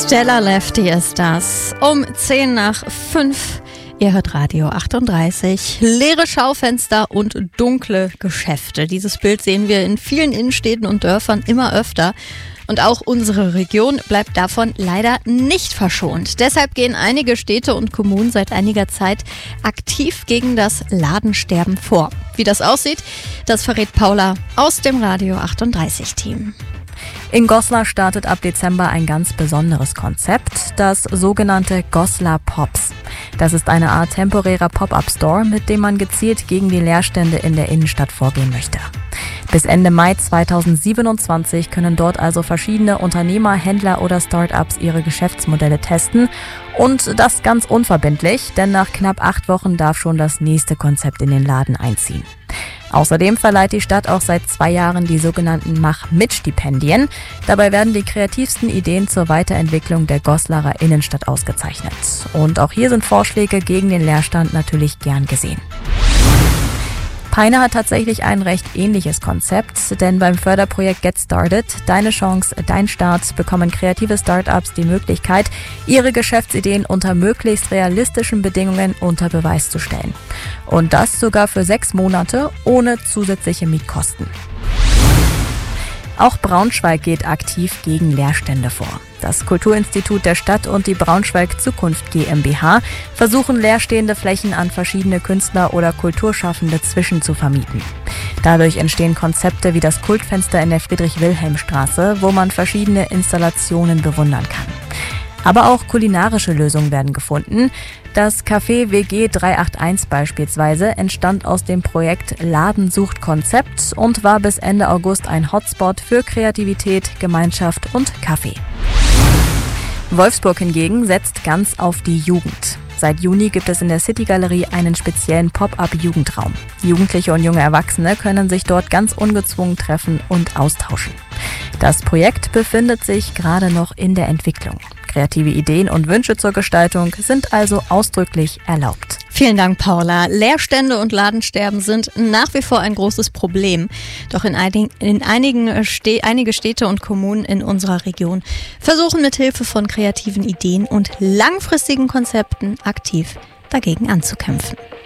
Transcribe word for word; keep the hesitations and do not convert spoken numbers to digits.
Stella Lefty ist das. Um zehn nach fünf. Ihr hört Radio achtunddreißig. Leere Schaufenster und dunkle Geschäfte. Dieses Bild sehen wir in vielen Innenstädten und Dörfern immer öfter. Und auch unsere Region bleibt davon leider nicht verschont. Deshalb gehen einige Städte und Kommunen seit einiger Zeit aktiv gegen das Ladensterben vor. Wie das aussieht, das verrät Paula aus dem Radio achtunddreißig Team. In Goslar startet ab Dezember ein ganz besonderes Konzept, das sogenannte Goslar Pops. Das ist eine Art temporärer Pop-up-Store, mit dem man gezielt gegen die Leerstände in der Innenstadt vorgehen möchte. Bis Ende Mai zweitausendsiebenundzwanzig können dort also verschiedene Unternehmer, Händler oder Start-ups ihre Geschäftsmodelle testen. Und das ganz unverbindlich, denn nach knapp acht Wochen darf schon das nächste Konzept in den Laden einziehen. Außerdem verleiht die Stadt auch seit zwei Jahren die sogenannten Mach-mit-Stipendien. Dabei werden die kreativsten Ideen zur Weiterentwicklung der Goslarer Innenstadt ausgezeichnet. Und auch hier sind Vorschläge gegen den Leerstand natürlich gern gesehen. Peine hat tatsächlich ein recht ähnliches Konzept, denn beim Förderprojekt Get Started, Deine Chance, Dein Start, bekommen kreative Startups die Möglichkeit, ihre Geschäftsideen unter möglichst realistischen Bedingungen unter Beweis zu stellen. Und das sogar für sechs Monate ohne zusätzliche Mietkosten. Auch Braunschweig geht aktiv gegen Leerstände vor. Das Kulturinstitut der Stadt und die Braunschweig Zukunft GmbH versuchen leerstehende Flächen an verschiedene Künstler oder Kulturschaffende zwischenzuvermieten. Dadurch entstehen Konzepte wie das Kultfenster in der Friedrich-Wilhelm-Straße, wo man verschiedene Installationen bewundern kann. Aber auch kulinarische Lösungen werden gefunden. Das Café W G dreihunderteinundachtzig beispielsweise entstand aus dem Projekt Laden sucht Konzept und war bis Ende August ein Hotspot für Kreativität, Gemeinschaft und Kaffee. Wolfsburg hingegen setzt ganz auf die Jugend. Seit Juni gibt es in der City-Galerie einen speziellen Pop-up-Jugendraum. Jugendliche und junge Erwachsene können sich dort ganz ungezwungen treffen und austauschen. Das Projekt befindet sich gerade noch in der Entwicklung. Kreative Ideen und Wünsche zur Gestaltung sind also ausdrücklich erlaubt. Vielen Dank, Paula. Leerstände und Ladensterben sind nach wie vor ein großes Problem. Doch in, einigen, in einigen Stä- einige Städte und Kommunen in unserer Region versuchen mit Hilfe von kreativen Ideen und langfristigen Konzepten aktiv dagegen anzukämpfen.